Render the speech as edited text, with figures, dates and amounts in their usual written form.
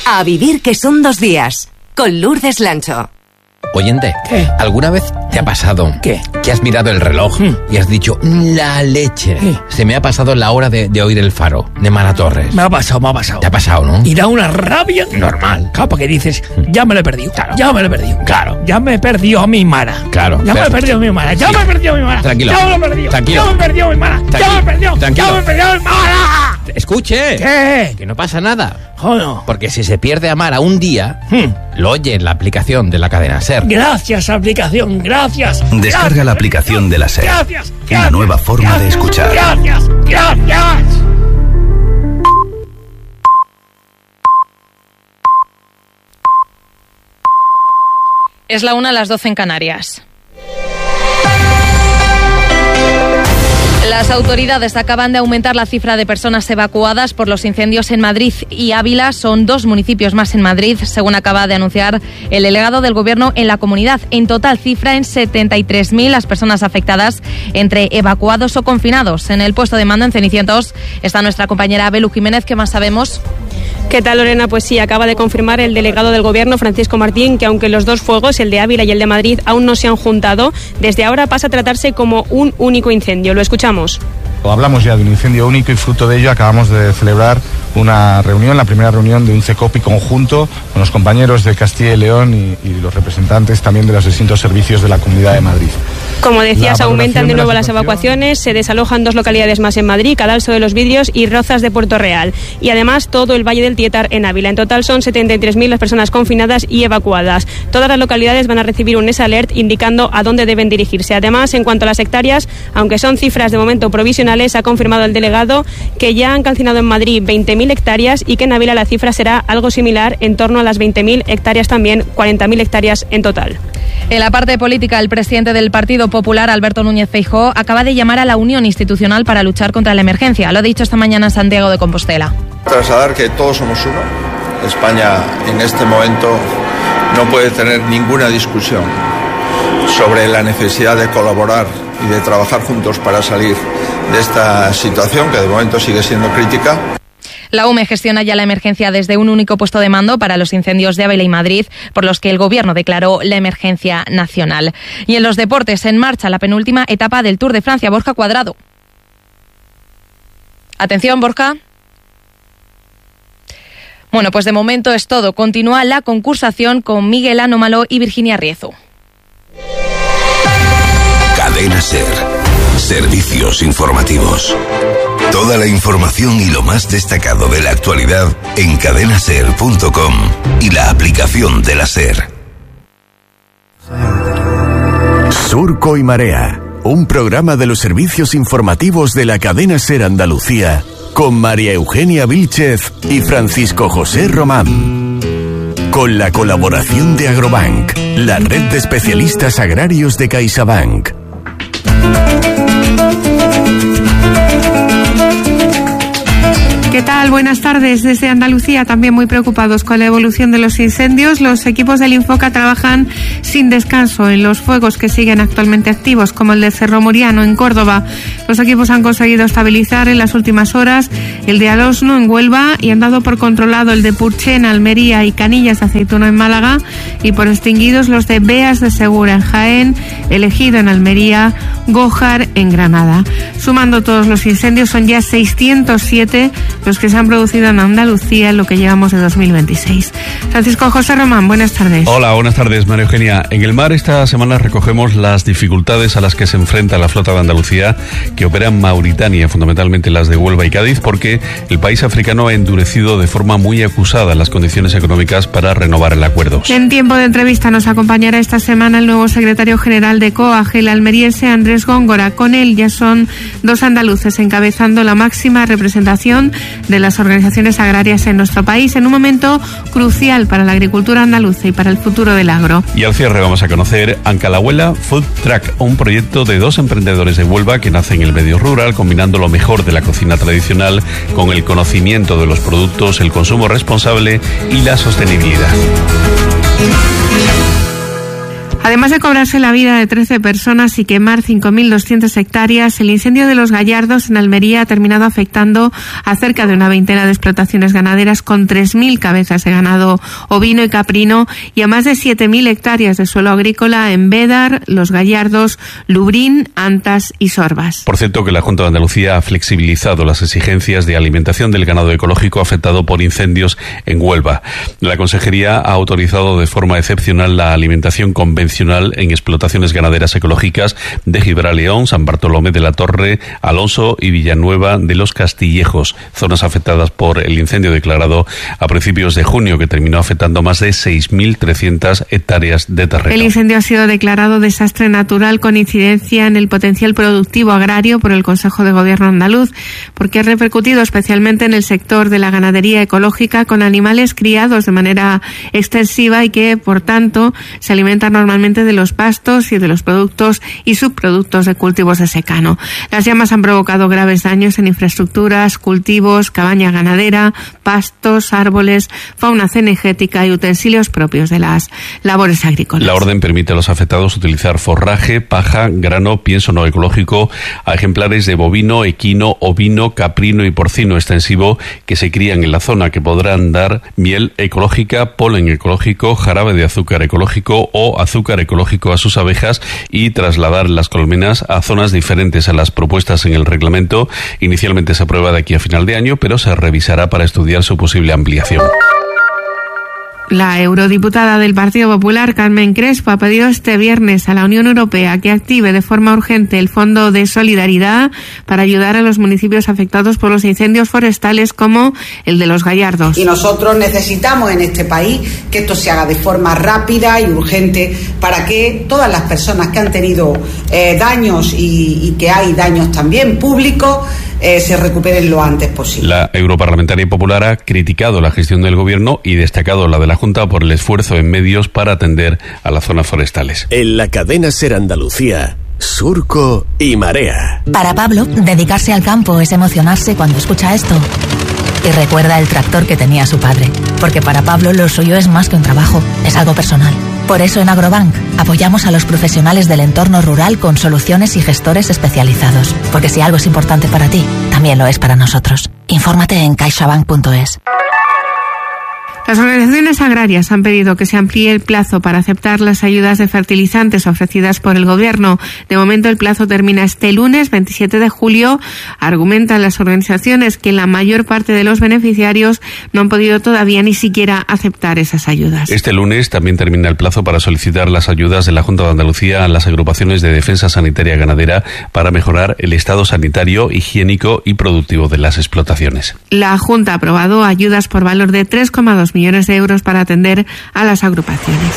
A vivir que son 2 días, con Lourdes Lancho. Oyente, ¿qué? ¿Alguna vez te ha pasado ¿Qué? que has mirado el reloj y has dicho, la leche? Se me ha pasado la hora de oír el faro de Mara Torres. Me ha pasado. Te ha pasado, ¿no? Y da una rabia normal. Claro, porque dices, ya me lo he perdido. Claro. Ya me lo he perdido. Claro. Ya me he perdido a mi Mara. Claro. Ya me he perdido a mi Mara. Ya me he perdido a mi Mara. Tranquilo. Ya me lo he perdido. Tranquilo. Ya me he perdido a mi Mara. Ya me he perdido. Tranquilo. Ya me he perdido a mi Mara. Escuche. ¿Qué? Que no pasa nada. Joder. Porque si se pierde a Mara un día, lo oye en la aplicación de la cadena SER. Gracias, aplicación. Gracias. Descarga la aplicación de la SER. Gracias. Una nueva forma de escuchar. Gracias. Es la 1 a las 12 en Canarias. Las autoridades acaban de aumentar la cifra de personas evacuadas por los incendios en Madrid y Ávila. Son 2 municipios más en Madrid, según acaba de anunciar el delegado del Gobierno en la comunidad. En total cifra en 73.000 las personas afectadas, entre evacuados o confinados. En el puesto de mando en Cenicientos está nuestra compañera Belu Jiménez. ¿Qué más sabemos? ¿Qué tal, Lorena? Pues sí, acaba de confirmar el delegado del Gobierno, Francisco Martín, que aunque los 2 fuegos, el de Ávila y el de Madrid, aún no se han juntado, desde ahora pasa a tratarse como un único incendio. Lo escuchamos. Hablamos ya de un incendio único y fruto de ello acabamos de celebrar una reunión, la primera reunión de un CECOPI conjunto con los compañeros de Castilla y León y los representantes también de los distintos servicios de la Comunidad de Madrid. Como decías, aumentan de nuevo las evacuaciones, se desalojan 2 localidades más en Madrid, Cadalso de los Vidrios y Rozas de Puerto Real. Y además todo el Valle del Tietar en Ávila. En total son 73.000 las personas confinadas y evacuadas. Todas las localidades van a recibir un S-Alert indicando a dónde deben dirigirse. Además, en cuanto a las hectáreas, aunque son cifras de momento provisionales, ha confirmado el delegado que ya han calcinado en Madrid 20.000 hectáreas y que en Ávila la cifra será algo similar, en torno a las 20.000 hectáreas también, 40.000 hectáreas en total. En la parte política, el presidente del Partido Popular, Alberto Núñez Feijóo, acaba de llamar a la unión institucional para luchar contra la emergencia. Lo ha dicho esta mañana en Santiago de Compostela. Trasladar que todos somos uno. España en este momento no puede tener ninguna discusión sobre la necesidad de colaborar y de trabajar juntos para salir de esta situación que de momento sigue siendo crítica. La UME gestiona ya la emergencia desde un único puesto de mando para los incendios de Ávila y Madrid, por los que el Gobierno declaró la emergencia nacional. Y en los deportes, en marcha la penúltima etapa del Tour de Francia. Borja Cuadrado. Atención, Borja. Bueno, pues de momento es todo. Continúa la concursación con Miguel Anómalo y Virginia Riezu. Cadena SER. Servicios informativos. Toda la información y lo más destacado de la actualidad en cadenaser.com y la aplicación de la SER. Surco y Marea, un programa de los servicios informativos de la cadena SER Andalucía, con María Eugenia Vílchez y Francisco José Román. Con la colaboración de Agrobank, la red de especialistas agrarios de CaixaBank. ¿Qué tal? Buenas tardes. Desde Andalucía, también muy preocupados con la evolución de los incendios. Los equipos del Infoca trabajan sin descanso en los fuegos que siguen actualmente activos, como el de Cerro Muriano en Córdoba. Los equipos han conseguido estabilizar en las últimas horas el de Alosno en Huelva y han dado por controlado el de Purché en Almería y Canillas de Aceituno en Málaga, y por extinguidos los de Beas de Segura en Jaén, El Ejido en Almería, Gójar en Granada. Sumando todos los incendios, son ya 607 los que se han producido en Andalucía en lo que llevamos de 2026. Francisco José Román, buenas tardes. Hola, buenas tardes, María Eugenia. En el mar esta semana recogemos las dificultades a las que se enfrenta la flota de Andalucía, que opera en Mauritania, fundamentalmente las de Huelva y Cádiz, porque el país africano ha endurecido de forma muy acusada las condiciones económicas para renovar el acuerdo. En tiempo de entrevista nos acompañará esta semana el nuevo secretario general de COAG, el almeriense Andrés Góngora. Con él ya son 2 andaluces encabezando la máxima representación de las organizaciones agrarias en nuestro país, en un momento crucial para la agricultura andaluza y para el futuro del agro. Y al cierre vamos a conocer Ancalahuela Food Track, un proyecto de 2 emprendedores de Huelva que nace en el medio rural, combinando lo mejor de la cocina tradicional con el conocimiento de los productos, el consumo responsable y la sostenibilidad. Además de cobrarse la vida de 13 personas y quemar 5.200 hectáreas, el incendio de Los Gallardos en Almería ha terminado afectando a cerca de una veintena de explotaciones ganaderas con 3.000 cabezas de ganado ovino y caprino y a más de 7.000 hectáreas de suelo agrícola en Bédar, Los Gallardos, Lubrín, Antas y Sorbas. Por cierto, que la Junta de Andalucía ha flexibilizado las exigencias de alimentación del ganado ecológico afectado por incendios en Huelva. La Consejería ha autorizado de forma excepcional la alimentación convencional en explotaciones ganaderas ecológicas de Gibraleón, San Bartolomé de la Torre, Alonso y Villanueva de los Castillejos, zonas afectadas por el incendio declarado a principios de junio que terminó afectando más de 6.300 hectáreas de terreno. El incendio ha sido declarado desastre natural con incidencia en el potencial productivo agrario por el Consejo de Gobierno andaluz, porque ha repercutido especialmente en el sector de la ganadería ecológica con animales criados de manera extensiva y que, por tanto, se alimentan normalmente de los pastos y de los productos y subproductos de cultivos de secano. Las llamas han provocado graves daños en infraestructuras, cultivos, cabaña ganadera, pastos, árboles, fauna cinegética y utensilios propios de las labores agrícolas. La orden permite a los afectados utilizar forraje, paja, grano, pienso no ecológico a ejemplares de bovino, equino, ovino, caprino y porcino extensivo que se crían en la zona, que podrán dar miel ecológica, polen ecológico, jarabe de azúcar ecológico o azúcar ecológico a sus abejas y trasladar las colmenas a zonas diferentes a las propuestas en el reglamento. Inicialmente se aprueba de aquí a final de año, pero se revisará para estudiar su posible ampliación. La eurodiputada del Partido Popular, Carmen Crespo, ha pedido este viernes a la Unión Europea que active de forma urgente el Fondo de Solidaridad para ayudar a los municipios afectados por los incendios forestales como el de Los Gallardos. Y nosotros necesitamos en este país que esto se haga de forma rápida y urgente para que todas las personas que han tenido daños y que hay daños también públicos se recuperen lo antes posible. La europarlamentaria popular ha criticado la gestión del gobierno y destacado la de la Junta por el esfuerzo en medios para atender a las zonas forestales. En la cadena SER Andalucía, Surco y Marea. Para Pablo, dedicarse al campo es emocionarse cuando escucha esto. Y recuerda el tractor que tenía su padre. Porque para Pablo lo suyo es más que un trabajo, es algo personal. Por eso en Agrobank apoyamos a los profesionales del entorno rural con soluciones y gestores especializados. Porque si algo es importante para ti, también lo es para nosotros. Infórmate en caixabank.es. Las organizaciones agrarias han pedido que se amplíe el plazo para aceptar las ayudas de fertilizantes ofrecidas por el Gobierno. De momento el plazo termina este lunes, 27 de julio. Argumentan las organizaciones que la mayor parte de los beneficiarios no han podido todavía ni siquiera aceptar esas ayudas. Este lunes también termina el plazo para solicitar las ayudas de la Junta de Andalucía a las agrupaciones de defensa sanitaria ganadera para mejorar el estado sanitario, higiénico y productivo de las explotaciones. La Junta ha aprobado ayudas por valor de 3,2 millones de euros para atender a las agrupaciones.